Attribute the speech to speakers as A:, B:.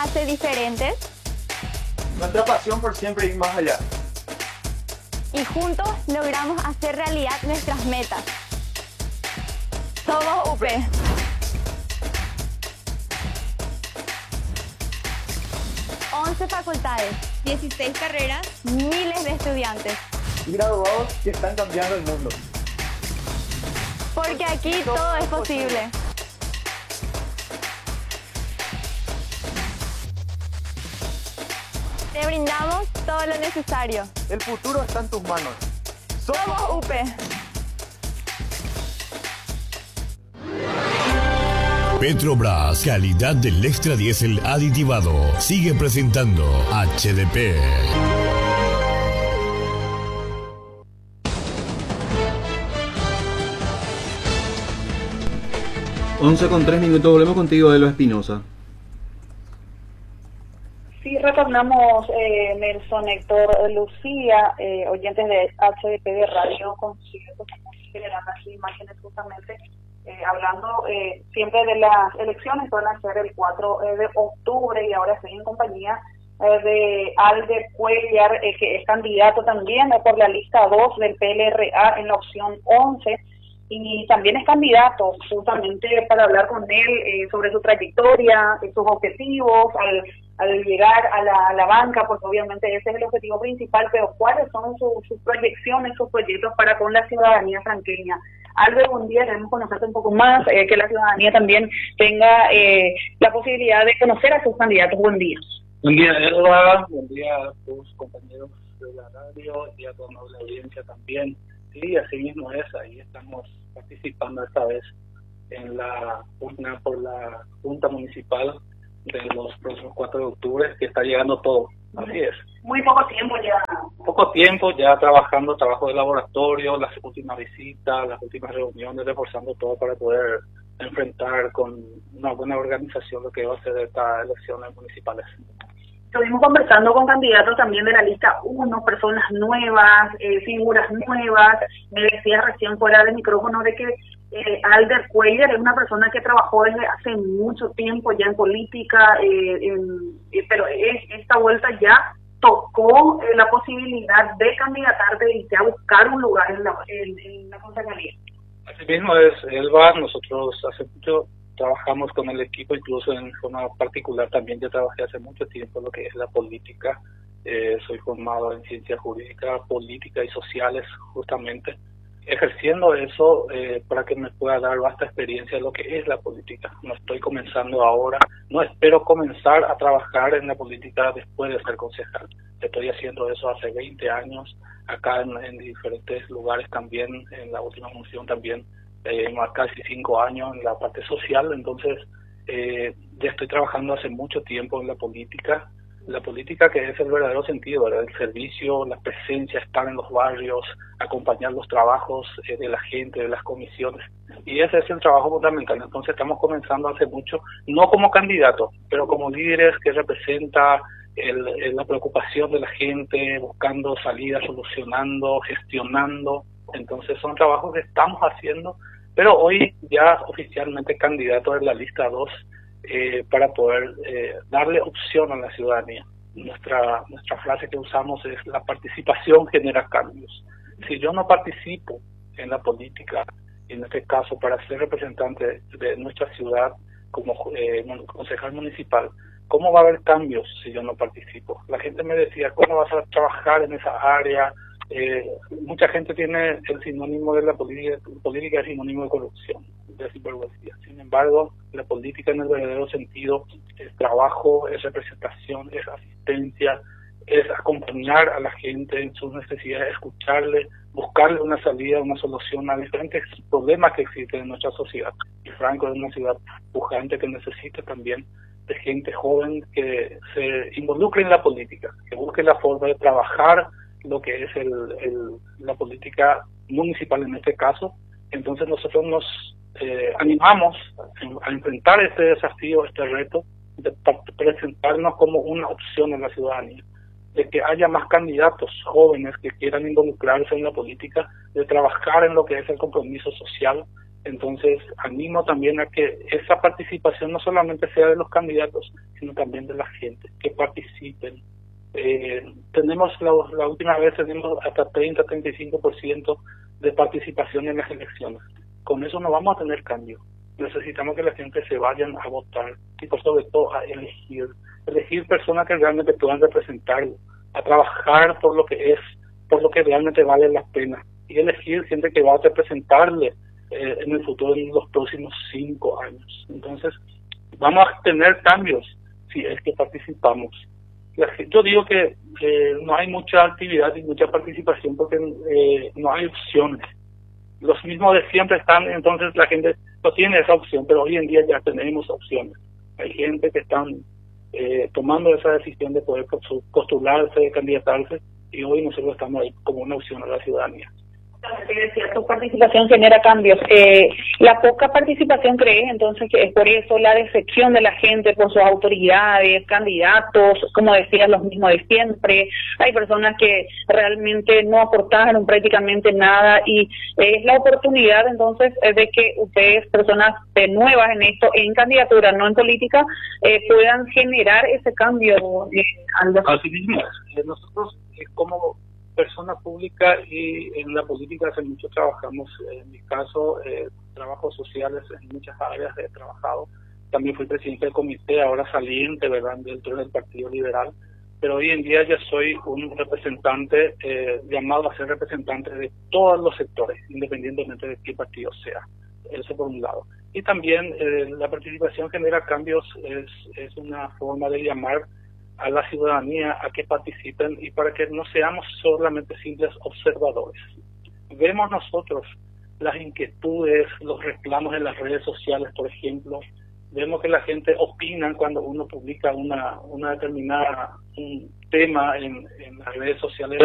A: hace diferentes
B: Nuestra pasión por siempre ir más allá.
A: y juntos logramos hacer realidad nuestras metas. Somos UP. 11 facultades,
C: 16 carreras,
A: miles de estudiantes.
B: Y graduados que están cambiando el mundo.
A: Porque aquí todo es posible. Te brindamos todo lo necesario.
B: El futuro está en tus manos.
A: Somos UP.
D: Petrobras, calidad del extra diésel aditivado. Sigue presentando HDP.
E: Once con 3 minutos, volvemos contigo, Elo Espinosa.
F: Sí, retornamos, Nelson, Héctor, Lucía, oyentes de HDP de Radio Concierto, estamos generando aquí imágenes justamente, hablando siempre de las elecciones que van a ser el 4 de octubre, y ahora estoy en compañía de Alder Cuellar, que es candidato también por la lista 2 del PLRA en la opción 11, y también es candidato justamente para hablar con él sobre su trayectoria, sus objetivos al llegar a la banca, porque obviamente ese es el objetivo principal, pero cuáles son sus proyecciones, sus proyectos para con la ciudadanía franqueña. Albert, buen día, queremos conocerte un poco más, que la ciudadanía también tenga la posibilidad de conocer a sus candidatos. Buen día.
G: Buen día, Edward, buen día a tus compañeros de la radio y a toda la audiencia también. Sí, así mismo es, ahí estamos participando esta vez en la pugna por la Junta Municipal de los próximos 4 de octubre, que está llegando todo, así es.
F: Muy poco tiempo ya.
G: Poco tiempo ya trabajando, trabajo de laboratorio, las últimas visitas, las últimas reuniones, reforzando todo para poder enfrentar con una buena organización lo que va a ser estas elecciones municipales.
F: Estuvimos conversando con candidatos también de la lista 1, personas nuevas, figuras nuevas. Me decía recién fuera del micrófono de que Alder Cuellar es una persona que trabajó desde hace mucho tiempo ya en política, pero esta vuelta ya tocó la posibilidad de candidatarte y a buscar un lugar en la concejalía.
G: Así mismo es, Elba. Nosotros hace mucho trabajamos con el equipo, incluso en forma particular también yo trabajé hace mucho tiempo lo que es la política. Soy formado en ciencia jurídica, política y sociales, justamente ejerciendo eso para que me pueda dar vasta experiencia de lo que es la política. No estoy comenzando ahora, no espero comenzar a trabajar en la política después de ser concejal. Estoy haciendo eso hace 20 años, acá en diferentes lugares también, en la última función también, casi 5 años en la parte social. Entonces ya estoy trabajando hace mucho tiempo en la política que es el verdadero sentido, ¿verdad? El servicio, la presencia, estar en los barrios, acompañar los trabajos de la gente, de las comisiones, y ese es el trabajo fundamental. Entonces estamos comenzando hace mucho, no como candidatos, pero como líderes que representa la preocupación de la gente, buscando salidas, solucionando, gestionando. Entonces son trabajos que estamos haciendo, pero hoy ya oficialmente candidato en la lista 2 para poder darle opción a la ciudadanía. Nuestra frase que usamos es: la participación genera cambios. Si yo no participo en la política, en este caso para ser representante de nuestra ciudad como concejal municipal, ¿cómo va a haber cambios si yo no participo? La gente me decía: ¿cómo vas a trabajar en esa área? Mucha gente tiene el sinónimo de la política es sinónimo de corrupción, de sinvergüenza. Sin embargo, la política en el verdadero sentido es trabajo, es representación, es asistencia, es acompañar a la gente en sus necesidades, escucharle, buscarle una salida, una solución a diferentes problemas que existen en nuestra sociedad. Y Franco es una ciudad pujante que necesita también de gente joven que se involucre en la política, que busque la forma de trabajar lo que es la política municipal en este caso. Entonces nosotros nos animamos a enfrentar este desafío, este reto, de presentarnos como una opción en la ciudadanía, de que haya más candidatos jóvenes que quieran involucrarse en la política, de trabajar en lo que es el compromiso social, Entonces, animo también a que esa participación no solamente sea de los candidatos, sino también de la gente, que participen. Tenemos la última vez tenemos hasta 30-35% de participación en las elecciones. Con eso no vamos a tener cambio. Necesitamos que la gente se vayan a votar y por sobre todo a elegir personas que realmente puedan representarlo, a trabajar por lo que es, por lo que realmente vale la pena, y elegir gente que va a representarle en el futuro, en los próximos 5 años. Entonces, vamos a tener cambios si es que participamos. Yo digo que no hay mucha actividad y mucha participación porque no hay opciones. Los mismos de siempre están, entonces la gente no tiene esa opción, pero hoy en día ya tenemos opciones. Hay gente que están tomando esa decisión de poder postularse, de candidatarse, y hoy nosotros estamos ahí como una opción a la ciudadanía.
F: Tu participación genera cambios. La poca participación, ¿crees entonces que es por eso la decepción de la gente por sus autoridades, candidatos, como decías, los mismos de siempre? Hay personas que realmente no aportaron prácticamente nada y es la oportunidad entonces de que ustedes, personas nuevas en esto, en candidatura, no en política, puedan generar ese cambio.
G: Así mismo, nosotros como persona pública y en la política hace mucho trabajamos, en mi caso, trabajos sociales en muchas áreas he trabajado. También fui presidente del comité, ahora saliente, ¿verdad?, dentro del Partido Liberal, pero hoy en día ya soy un representante, llamado a ser representante de todos los sectores, independientemente de qué partido sea. Eso por un lado. Y también la participación genera cambios, es una forma de llamar a la ciudadanía a que participen y para que no seamos solamente simples observadores. Vemos nosotros las inquietudes, los reclamos en las redes sociales, por ejemplo. Vemos que la gente opina cuando uno publica un tema en las redes sociales.